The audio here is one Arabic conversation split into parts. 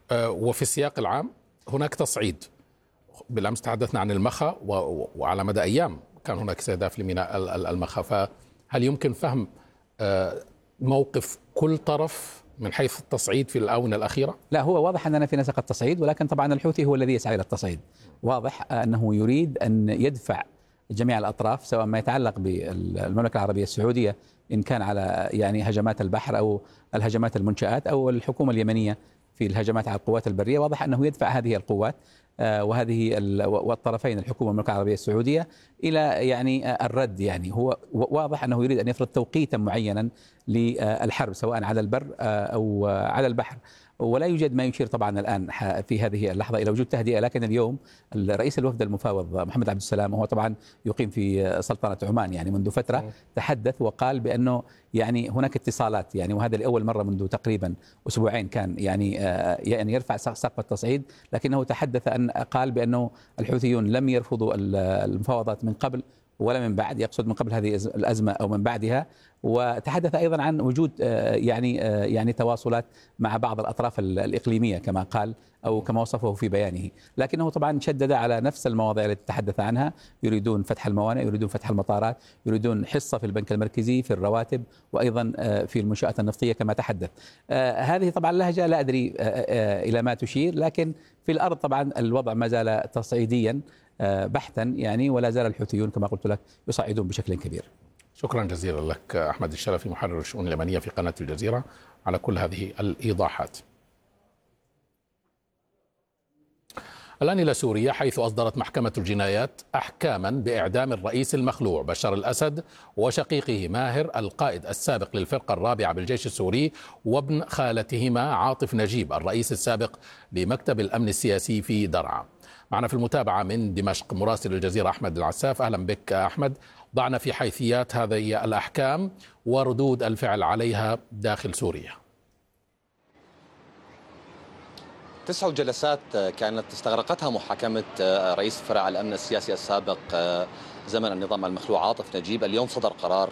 وفي السياق العام هناك تصعيد. بالأمس تحدثنا عن المخا وعلى مدى أيام كان هناك استهداف لميناء المخا، فهل يمكن فهم موقف كل طرف من حيث التصعيد في الآونة الأخيرة؟ لا، هو واضح أننا في نسق التصعيد، ولكن طبعا الحوثي هو الذي يسعى إلى التصعيد. واضح أنه يريد أن يدفع جميع الأطراف، سواء ما يتعلق بالمملكة العربية السعودية إن كان على هجمات البحر أو الهجمات المنشآت، أو الحكومة اليمنية في الهجمات على القوات البرية. واضح أنه يدفع هذه القوات والطرفين، الحكومة والمملكة العربية السعودية، إلى الرد. هو واضح أنه يريد أن يفرض توقيتا معينا للحرب سواء على البر أو على البحر. ولا يوجد ما يشير طبعا الآن في هذه اللحظة إلى وجود تهدئة، لكن اليوم رئيس الوفد المفاوض محمد عبد السلام، وهو طبعا يقيم في سلطنة عمان منذ فترة، تحدث وقال بأنه هناك اتصالات، وهذا لأول مرة منذ تقريبا أسبوعين كان يرفع سقف التصعيد. لكنه تحدث قال بأنه الحوثيون لم يرفضوا المفاوضات من قبل ولا من بعد، يقصد من قبل هذه الأزمة أو من بعدها. وتحدث أيضا عن وجود تواصلات مع بعض الأطراف الإقليمية كما قال أو كما وصفه في بيانه. لكنه طبعا شدد على نفس المواضيع التي تحدث عنها: يريدون فتح الموانئ، يريدون فتح المطارات، يريدون حصة في البنك المركزي، في الرواتب، وأيضا في المنشآت النفطية كما تحدث. هذه طبعا لهجة لا أدري إلى ما تشير، لكن في الأرض طبعا الوضع ما زال تصعيديا بحتا، ولا زال الحوثيون كما قلت لك يصعدون بشكل كبير. شكرا جزيلا لك أحمد الشرفي، محرر الشؤون اليمنية في قناة الجزيرة، على كل هذه الإيضاحات. الآن إلى سوريا، حيث أصدرت محكمة الجنايات أحكاما بإعدام الرئيس المخلوع بشار الأسد وشقيقه ماهر القائد السابق للفرقة الرابعة بالجيش السوري، وابن خالتهما عاطف نجيب الرئيس السابق لمكتب الأمن السياسي في درعا. معنا في المتابعة من دمشق مراسل الجزيرة أحمد العساف. أهلا بك أحمد. ضعنا في حيثيات هذه الأحكام وردود الفعل عليها داخل سوريا. 9 جلسات كانت استغرقتها محاكمة رئيس فرع الأمن السياسي السابق زمن النظام المخلوع عاطف نجيب. اليوم صدر قرار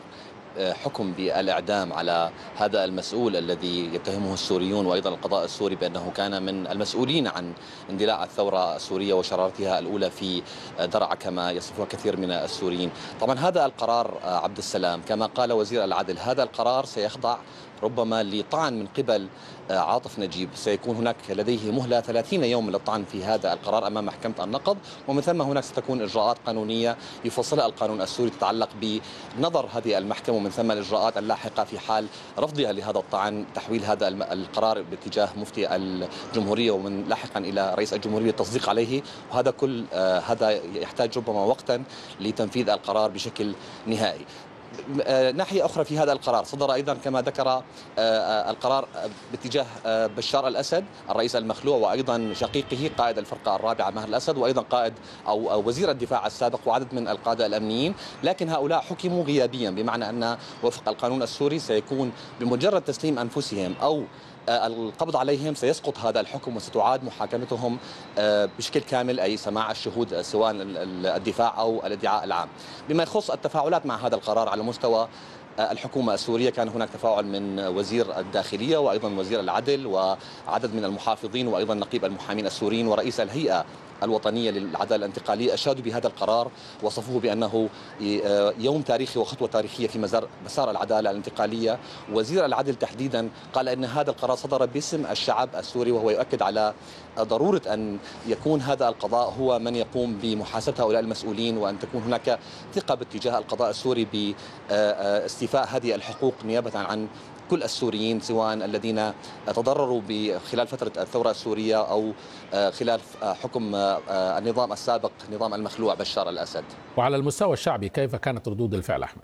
حكم بالإعدام على هذا المسؤول الذي يتهمه السوريون وأيضا القضاء السوري بأنه كان من المسؤولين عن اندلاع الثورة السورية وشرارتها الأولى في درعا كما يصفها كثير من السوريين. طبعا هذا القرار عبد السلام كما قال وزير العدل، هذا القرار سيخضع ربما لطعن من قبل عاطف نجيب. سيكون هناك لديه مهلة 30 يوم للطعن في هذا القرار أمام محكمة النقض، ومن ثم هناك ستكون إجراءات قانونية يفصلها القانون السوري تتعلق بنظر هذه المحكمة، ومن ثم الإجراءات اللاحقة في حال رفضها لهذا الطعن، تحويل هذا القرار باتجاه مفتي الجمهورية ومن لاحقا إلى رئيس الجمهورية التصديق عليه. وهذا هذا يحتاج ربما وقتا لتنفيذ القرار بشكل نهائي. ناحية أخرى في هذا القرار صدر أيضا كما ذكر القرار باتجاه بشار الأسد الرئيس المخلوع، وأيضا شقيقه قائد الفرقة الرابعة ماهر الأسد، وأيضا قائد أو وزير الدفاع السابق، وعدد من القادة الأمنيين. لكن هؤلاء حكموا غيابيا، بمعنى أن وفق القانون السوري سيكون بمجرد تسليم أنفسهم أو القبض عليهم سيسقط هذا الحكم وستعاد محاكمتهم بشكل كامل، أي سماع الشهود سواء الدفاع أو الادعاء العام. بما يخص التفاعلات مع هذا القرار على مستوى الحكومة السورية، كان هناك تفاعل من وزير الداخلية وأيضا وزير العدل وعدد من المحافظين وأيضا نقيب المحامين السوريين ورئيس الهيئة الوطنية للعدالة الانتقالية. أشادوا بهذا القرار، وصفوه بأنه يوم تاريخي وخطوة تاريخية في مسار العدالة الانتقالية. وزير العدل تحديدا قال أن هذا القرار صدر باسم الشعب السوري، وهو يؤكد على ضرورة أن يكون هذا القضاء هو من يقوم بمحاسبة هؤلاء المسؤولين، وأن تكون هناك ثقة باتجاه القضاء السوري باستيفاء هذه الحقوق نيابة عن كل السوريين، سواء الذين تضرروا خلال فترة الثورة السورية أو خلال حكم النظام السابق نظام المخلوع بشار الأسد. وعلى المستوى الشعبي كيف كانت ردود الفعل أحمد؟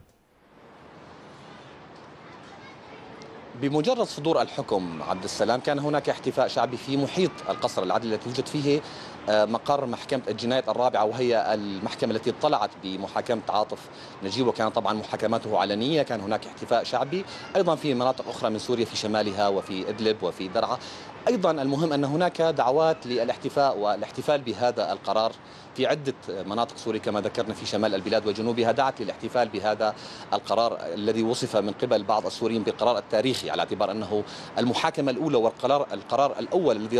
بمجرد صدور الحكم عبد السلام كان هناك احتفاء شعبي في محيط القصر العدلي التي توجد فيه مقر محكمة الجنايات الرابعة، وهي المحكمة التي اطلعت بمحاكمة عاطف نجيب، وكان طبعا محاكماته علنية. كان هناك احتفاء شعبي أيضا في مناطق أخرى من سوريا، في شمالها وفي إدلب وفي درعا. أيضا المهم أن هناك دعوات للاحتفاء والاحتفال بهذا القرار في عدة مناطق سوريا كما ذكرنا، في شمال البلاد وجنوبها دعت للاحتفال بهذا القرار الذي وصف من قبل بعض السوريين بالقرار التاريخي، على اعتبار أنه المحاكمة الأولى والقرار الأول الذي